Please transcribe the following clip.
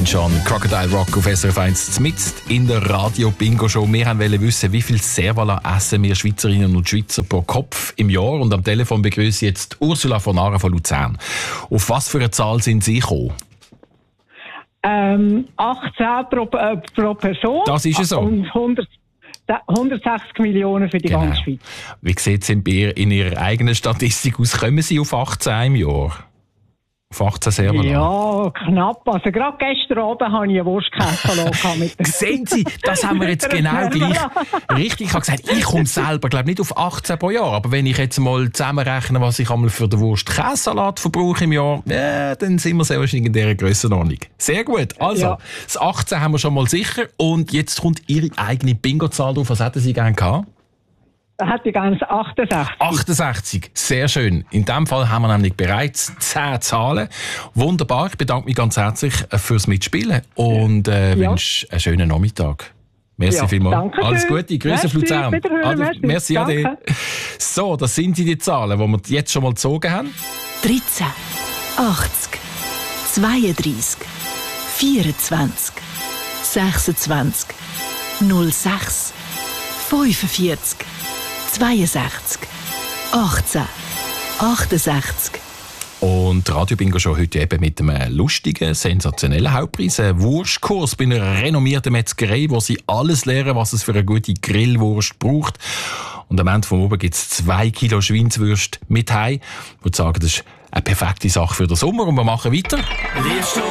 John, Crocodile Rock auf SRF 1 mitten in der Radio-Bingo-Show. Wir wollten wissen, wie viel Servala essen wir Schweizerinnen und Schweizer pro Kopf im Jahr. Und am Telefon begrüße ich jetzt Ursula von Ara von Luzern. Auf was für eine Zahl sind Sie gekommen? 18 pro Person. Das ist es so. Und 160 Millionen für die ganze Schweiz. Wie sieht es in Ihrer eigenen Statistik aus? Kommen Sie auf 18 im Jahr? Auf 18 Servala? Ja, knapp. Also gerade gestern Abend hatte ich einen Wurstkessel mit Sehen Sie, das haben wir jetzt genau gleich. Richtig, ich habe gesagt, ich komme selber glaube nicht auf 18 pro Jahr, aber wenn ich jetzt mal zusammenrechne, was ich einmal für den Wurst-Käsesalat verbrauche im Jahr, dann sind wir sehr wahrscheinlich in dieser Grössenordnung. Sehr gut. Also, das 18 haben wir schon mal sicher und jetzt kommt Ihre eigene Bingo-Zahl drauf. Was hätten Sie gerne gehabt? Da hätte ich ganz 68. 68, sehr schön. In diesem Fall haben wir nämlich bereits 10 Zahlen. Wunderbar, ich bedanke mich ganz herzlich fürs Mitspielen und wünsche einen schönen Nachmittag. Merci vielmals. Danke Alles schön. Gute, Grüße auf Luzern. Merci, ade. So, das sind die Zahlen, die wir jetzt schon mal gezogen haben. 13, 80, 32, 24, 26, 06, 45, 62, 18, 68. Und Radio Bingo schon heute eben mit einem lustigen, sensationellen Hauptpreis. Ein Wurstkurs bei einer renommierten Metzgerei, wo Sie alles lernen, was es für eine gute Grillwurst braucht. Und am Ende vom Oben gibt es 2 Kilo Schweinswürste mit Hai. Ich würde sagen, das ist eine perfekte Sache für den Sommer. Und wir machen weiter.